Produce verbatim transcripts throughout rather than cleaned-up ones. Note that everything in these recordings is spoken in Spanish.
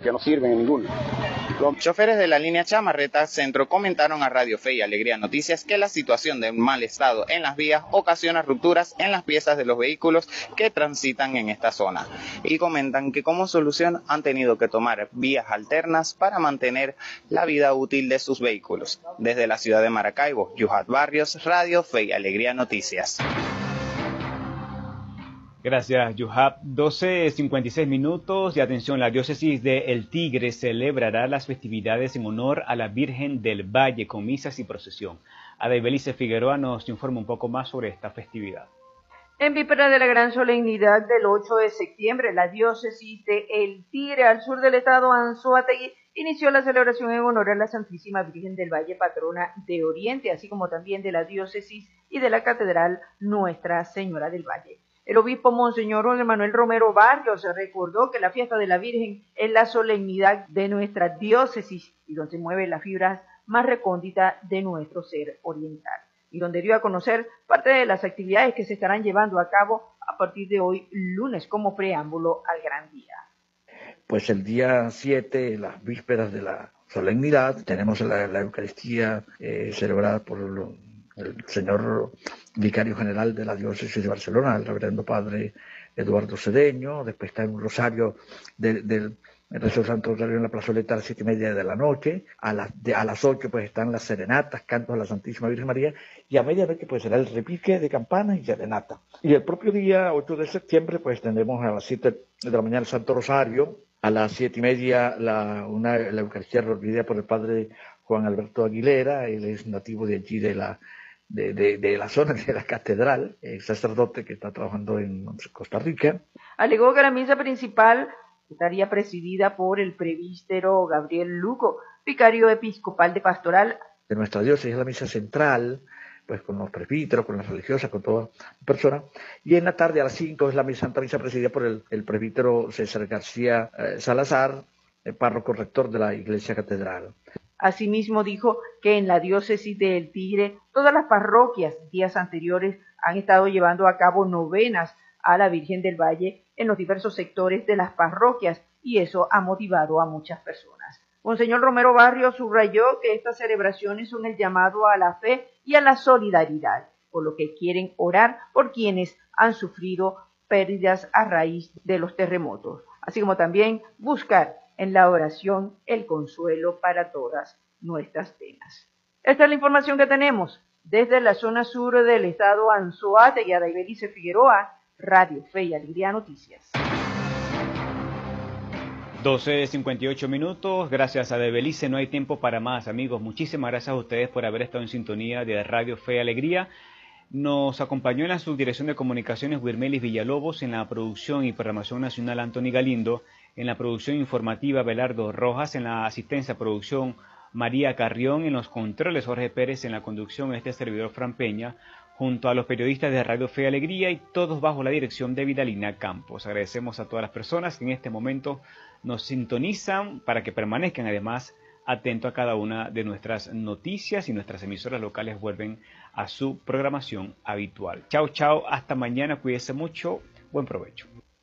que no sirven en ninguno. Los choferes de la línea Chamarreta Centro comentaron a Radio Fe y Alegría Noticias que la situación de mal estado en las vías ocasiona rupturas en las piezas de los vehículos que transitan en esta zona. Y comentan que como solución han tenido que tomar vías alternas para mantener la vida útil de sus vehículos. Desde la ciudad de Maracaibo, Yuhat Barrios, Radio Fe y Alegría Noticias. Gracias, Yuhab. doce cincuenta y seis minutos. Y atención, la diócesis de El Tigre celebrará las festividades en honor a la Virgen del Valle con misas y procesión. Adaibelice Figueroa nos informa un poco más sobre esta festividad. En víspera de la gran solemnidad del ocho de septiembre, la diócesis de El Tigre, al sur del estado Anzoátegui, inició la celebración en honor a la Santísima Virgen del Valle, patrona de Oriente, así como también de la diócesis y de la catedral Nuestra Señora del Valle. El obispo Monseñor Manuel Romero Barrios recordó que la fiesta de la Virgen es la solemnidad de nuestra diócesis y donde se mueven las fibras más recónditas de nuestro ser oriental, y donde dio a conocer parte de las actividades que se estarán llevando a cabo a partir de hoy lunes como preámbulo al gran día. Pues el día siete, las vísperas de la solemnidad, tenemos la, la Eucaristía eh, celebrada por lo, el señor vicario general de la diócesis de Barcelona, el reverendo padre Eduardo Cedeño. Después está un rosario del de, de, rezo Santo Rosario en la plazoleta a las siete y media de la noche. A las, de, a las ocho pues están las serenatas, cantos a la Santísima Virgen María, y a medianoche pues será el repique de campanas y serenata. Y el propio día ocho de septiembre pues tendremos a las siete de la mañana el Santo Rosario, a las siete y media la, una, la Eucaristía reorganizada por el padre Juan Alberto Aguilera. Él es nativo de allí de la De, de, de la zona de la catedral, el sacerdote que está trabajando en Costa Rica. Alegó que la misa principal estaría presidida por el presbítero Gabriel Lugo, vicario episcopal de pastoral de nuestra diócesis. Es la misa central, pues con los presbíteros, con las religiosas, con toda persona. Y en la tarde a las cinco es la misa, Santa Misa presidida por el, el presbítero César García eh, Salazar, el párroco rector de la Iglesia Catedral. Asimismo dijo que en la diócesis de El Tigre todas las parroquias días anteriores han estado llevando a cabo novenas a la Virgen del Valle en los diversos sectores de las parroquias, y eso ha motivado a muchas personas. Monseñor Romero Barrios subrayó que estas celebraciones son el llamado a la fe y a la solidaridad, por lo que quieren orar por quienes han sufrido pérdidas a raíz de los terremotos, así como también buscar en la oración el consuelo para todas nuestras penas. Esta es la información que tenemos desde la zona sur del estado Anzoátegui. Adaibelice Figueroa, Radio Fe y Alegría Noticias. doce cincuenta y ocho minutos, gracias a Adaibelice. No hay tiempo para más, amigos. Muchísimas gracias a ustedes por haber estado en sintonía de Radio Fe y Alegría. Nos acompañó en la subdirección de comunicaciones Wirmelis Villalobos, en la producción y programación nacional Anthony Galindo, en la producción informativa Belardo Rojas, en la asistencia a producción María Carrión, en los controles Jorge Pérez, en la conducción este servidor Fran Peña, junto a los periodistas de Radio Fe y Alegría, y todos bajo la dirección de Vidalina Campos. Agradecemos a todas las personas que en este momento nos sintonizan para que permanezcan además atentos a cada una de nuestras noticias, y nuestras emisoras locales vuelven a su programación habitual. Chao, chao, hasta mañana, cuídense mucho, buen provecho.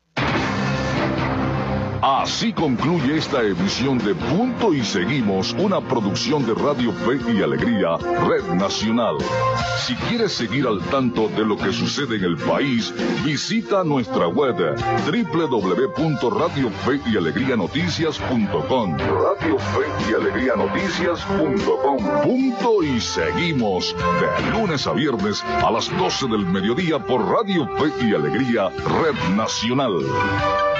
Así concluye esta edición de Punto y Seguimos, una producción de Radio Fe y Alegría, Red Nacional. Si quieres seguir al tanto de lo que sucede en el país, visita nuestra web doble u doble u doble u punto radio fe y alegría noticias punto com. Radio Fe y Alegría Noticias punto com. Punto y Seguimos, de lunes a viernes a las doce del mediodía por Radio Fe y Alegría, Red Nacional.